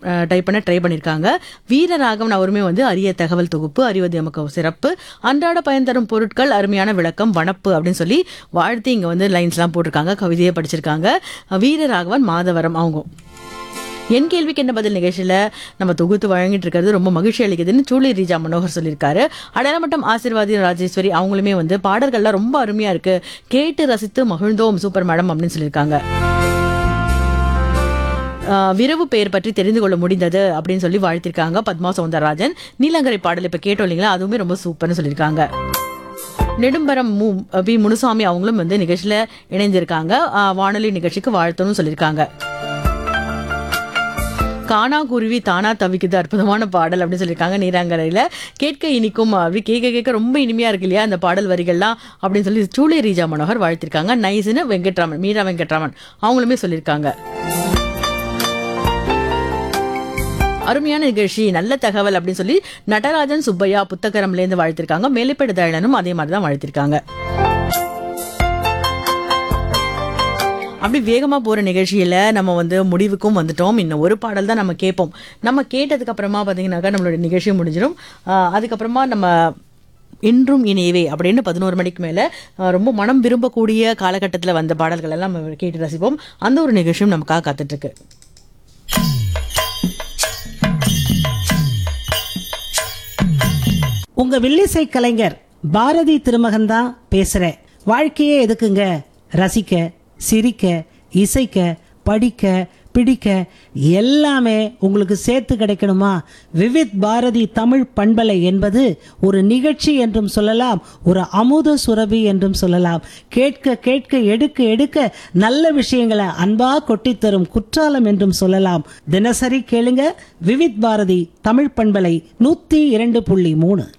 Type பண்ண try பண்ணியிருக்காங்க. வீரராகவன் அவருமே வந்து அரிய தகவல் தொகுப்பு, அறிவது நமக்கு சிறப்பு, அன்றாட பயன் தரும் பொருட்கள், அருமையான விளக்கம், வனப்பு அப்படின்னு சொல்லி வாழ்த்து இங்கே வந்து லைன்ஸ்லாம் போட்டிருக்காங்க. கவிதையை படிச்சிருக்காங்க. வீரராகவன் மாதவரம் அவங்க. என் கேள்விக்கு என்ன பதில் நிகழ்ச்சியில் நம்ம தொகுத்து வழங்கிட்டு இருக்கிறது ரொம்ப மகிழ்ச்சி அளிக்குதுன்னு சூளி ரீஜா மனோகர் சொல்லியிருக்காரு. அடையாளமட்டம் ஆசீர்வாதி ராஜேஸ்வரி அவங்களுமே வந்து பாடல்கள்லாம் ரொம்ப அருமையா இருக்கு, கேட்டு ரசித்து மகிழ்ந்தோம், சூப்பர் மேடம் அப்படின்னு சொல்லியிருக்காங்க. விரவு பெயர் பற்றி தெரிந்து கொள்ள முடிந்தது அப்படின்னு சொல்லி வாழ்த்திருக்காங்க பத்மா சௌந்தரராஜன். நீலங்கரை பாடல் இப்ப கேட்டோம் இல்லைங்களா, அதுவுமே ரொம்ப சூப்பர்னு சொல்லியிருக்காங்க. நெடும்பரம் பி முனுசாமி அவங்களும் வந்து நிகழ்ச்சியில இணைஞ்சிருக்காங்க. வானொலி நிகழ்ச்சிக்கு வாழ்த்தணும் சொல்லியிருக்காங்க. காணா குருவி தானா தவிக்குது, அற்புதமான பாடல் அப்படின்னு சொல்லியிருக்காங்க. நீராங்கரையில கேட்க இனிக்கும், அப்படி கேட்க கேட்க ரொம்ப இனிமையா இருக்கு இல்லையா அந்த பாடல் வரிகள்லாம் அப்படின்னு சொல்லி சூளை ரீஜா மனோகர் வாழ்த்திருக்காங்க. நைஸ்னு வெங்கட்ராமன், மீரா வெங்கட்ராமன் அவங்களுமே சொல்லியிருக்காங்க. அருமையான நிகழ்ச்சி, நல்ல தகவல் அப்படின்னு சொல்லி நடராஜன் சுப்பையா புத்தகரம்லேருந்து வாழ்த்திருக்காங்க. மேலைப்பேடு தயலனும் அதே மாதிரி தான் வாழ்த்திருக்காங்க. அப்படி வேகமா போற நிகழ்ச்சியில நம்ம வந்து முடிவுக்கும் வந்துட்டோம். இன்னும் ஒரு பாடல் தான் நம்ம கேட்போம். நம்ம கேட்டதுக்கு அப்புறமா பாத்தீங்கன்னாக்கா நம்மளோட நிகழ்ச்சி முடிஞ்சிடும். அதுக்கப்புறமா நம்ம இன்றும் இணையவே அப்படின்னு 11 மணிக்கு மேல ரொம்ப மனம் விரும்பக்கூடிய காலகட்டத்தில் வந்த பாடல்கள் எல்லாம் நம்ம கேட்டு ரசிப்போம். அந்த ஒரு நிகழ்ச்சியும் நமக்காக காத்துட்டு இருக்கு. உங்க வில்லிசை கலைஞர் பாரதி திருமகன் தான் பேசுறேன். வாழ்க்கையே எதுக்குங்க? ரசிக்க, சிரிக்க, இசைக்க, படிக்க, பிடிக்க, எல்லாமே உங்களுக்கு சேர்த்து கிடைக்கணுமா? விவித் பாரதி தமிழ் பண்பலை என்பது ஒரு நிகழ்ச்சி என்றும் சொல்லலாம், ஒரு அமுத சுரபி என்றும் சொல்லலாம். கேட்க கேட்க, எடுக்க எடுக்க நல்ல விஷயங்களை அன்பா கொட்டித்தரும் குற்றாலம் என்றும் சொல்லலாம். தினசரி கேளுங்க விவித் பாரதி தமிழ் பண்பலை 102.3.